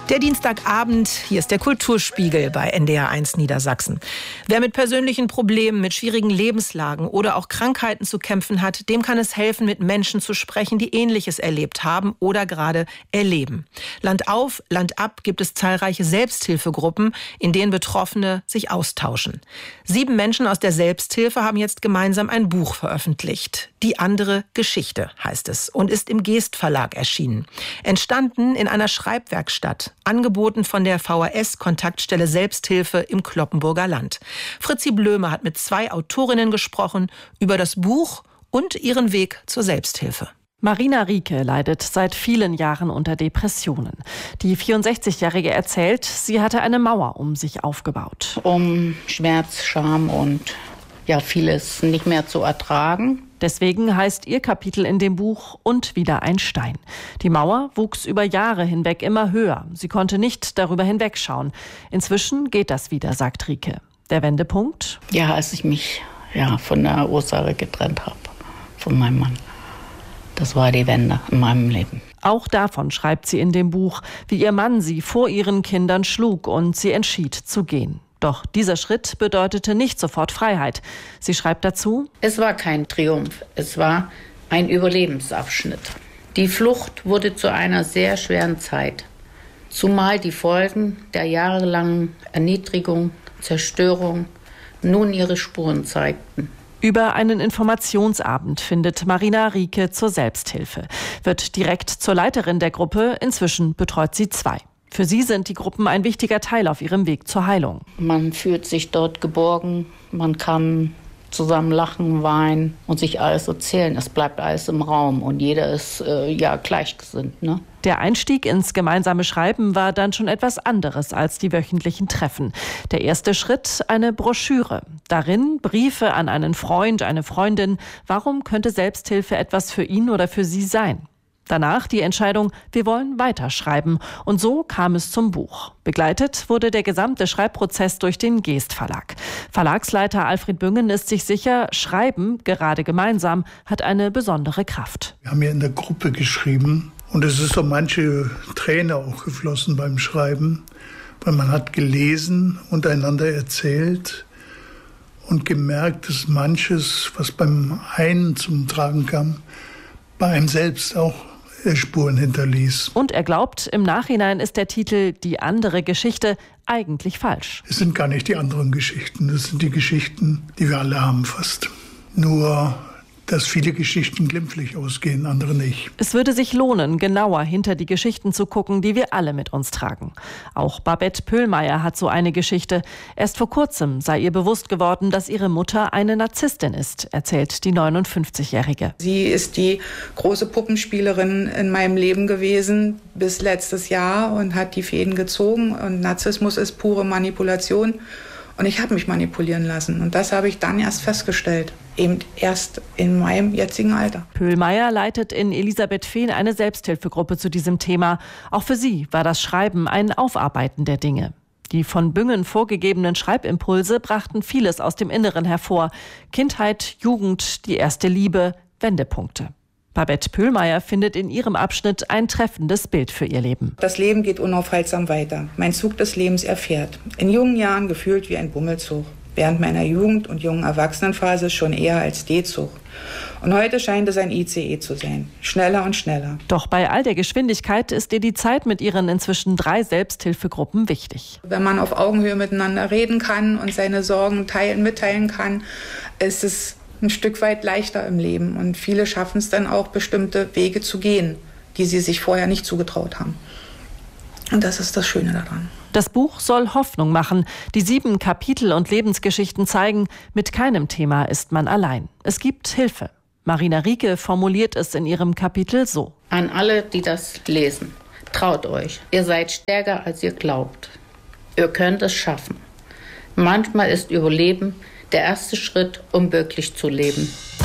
Der Dienstagabend, hier ist der Kulturspiegel bei NDR1 Niedersachsen. Wer mit persönlichen Problemen, mit schwierigen Lebenslagen oder auch Krankheiten zu kämpfen hat, dem kann es helfen, mit Menschen zu sprechen, die Ähnliches erlebt haben oder gerade erleben. Land auf, Land ab gibt es zahlreiche Selbsthilfegruppen, in denen Betroffene sich austauschen. 7 Menschen aus der Selbsthilfe haben jetzt gemeinsam ein Buch veröffentlicht. Die andere Geschichte heißt es und ist im Geest Verlag erschienen. Entstanden in einer Schreibwerkstatt. Angeboten von der VHS-Kontaktstelle Selbsthilfe im Cloppenburger Land. Fritzi Blöme hat mit 2 Autorinnen gesprochen über das Buch und ihren Weg zur Selbsthilfe. Marina Rieke leidet seit vielen Jahren unter Depressionen. Die 64-Jährige erzählt, sie hatte eine Mauer um sich aufgebaut. Um Schmerz, Scham und vieles nicht mehr zu ertragen. Deswegen heißt ihr Kapitel in dem Buch »Und wieder ein Stein«. Die Mauer wuchs über Jahre hinweg immer höher. Sie konnte nicht darüber hinwegschauen. Inzwischen geht das wieder, sagt Rieke. Der Wendepunkt? Ja, als ich mich von der Ursache getrennt habe, von meinem Mann. Das war die Wende in meinem Leben. Auch davon schreibt sie in dem Buch, wie ihr Mann sie vor ihren Kindern schlug und sie entschied zu gehen. Doch dieser Schritt bedeutete nicht sofort Freiheit. Sie schreibt dazu: Es war kein Triumph, es war ein Überlebensabschnitt. Die Flucht wurde zu einer sehr schweren Zeit, zumal die Folgen der jahrelangen Erniedrigung, Zerstörung nun ihre Spuren zeigten. Über einen Informationsabend findet Marina Rieke zur Selbsthilfe, wird direkt zur Leiterin der Gruppe, inzwischen betreut sie 2. Für sie sind die Gruppen ein wichtiger Teil auf ihrem Weg zur Heilung. Man fühlt sich dort geborgen, man kann zusammen lachen, weinen und sich alles erzählen. Es bleibt alles im Raum und jeder ist gleichgesinnt. Ne? Der Einstieg ins gemeinsame Schreiben war dann schon etwas anderes als die wöchentlichen Treffen. Der erste Schritt, eine Broschüre. Darin Briefe an einen Freund, eine Freundin. Warum könnte Selbsthilfe etwas für ihn oder für sie sein? Danach die Entscheidung, wir wollen weiterschreiben. Und so kam es zum Buch. Begleitet wurde der gesamte Schreibprozess durch den Geest Verlag. Verlagsleiter Alfred Büngen ist sich sicher, Schreiben, gerade gemeinsam, hat eine besondere Kraft. Wir haben ja in der Gruppe geschrieben und es ist so manche Träne auch geflossen beim Schreiben, weil man hat gelesen und einander erzählt und gemerkt, dass manches, was beim einen zum Tragen kam, bei einem selbst auch Spuren hinterließ. Und er glaubt, im Nachhinein ist der Titel »Die andere Geschichte« eigentlich falsch. Es sind gar nicht die anderen Geschichten, das sind die Geschichten, die wir alle haben fast. Nur, dass viele Geschichten glimpflich ausgehen, andere nicht. Es würde sich lohnen, genauer hinter die Geschichten zu gucken, die wir alle mit uns tragen. Auch Babette Pöhlmeier hat so eine Geschichte. Erst vor kurzem sei ihr bewusst geworden, dass ihre Mutter eine Narzisstin ist, erzählt die 59-Jährige. Sie ist die große Puppenspielerin in meinem Leben gewesen bis letztes Jahr und hat die Fäden gezogen. Und Narzissmus ist pure Manipulation. Und ich habe mich manipulieren lassen. Und das habe ich dann erst festgestellt. Eben erst in meinem jetzigen Alter. Pöhlmeier leitet in Elisabeth Fehn eine Selbsthilfegruppe zu diesem Thema. Auch für sie war das Schreiben ein Aufarbeiten der Dinge. Die von Büngen vorgegebenen Schreibimpulse brachten vieles aus dem Inneren hervor. Kindheit, Jugend, die erste Liebe, Wendepunkte. Babette Pöhlmeier findet in ihrem Abschnitt ein treffendes Bild für ihr Leben. Das Leben geht unaufhaltsam weiter. Mein Zug des Lebens erfährt. In jungen Jahren gefühlt wie ein Bummelzug. Während meiner Jugend- und jungen Erwachsenenphase schon eher als D-Zug. Und heute scheint es ein ICE zu sein. Schneller und schneller. Doch bei all der Geschwindigkeit ist ihr die Zeit mit ihren inzwischen 3 Selbsthilfegruppen wichtig. Wenn man auf Augenhöhe miteinander reden kann und seine Sorgen mitteilen kann, ist es ein Stück weit leichter im Leben. Und viele schaffen es dann auch, bestimmte Wege zu gehen, die sie sich vorher nicht zugetraut haben. Und das ist das Schöne daran. Das Buch soll Hoffnung machen. Die 7 Kapitel und Lebensgeschichten zeigen, mit keinem Thema ist man allein. Es gibt Hilfe. Marina Rieke formuliert es in ihrem Kapitel so: An alle, die das lesen, traut euch. Ihr seid stärker, als ihr glaubt. Ihr könnt es schaffen. Manchmal ist Überleben der erste Schritt, um wirklich zu leben.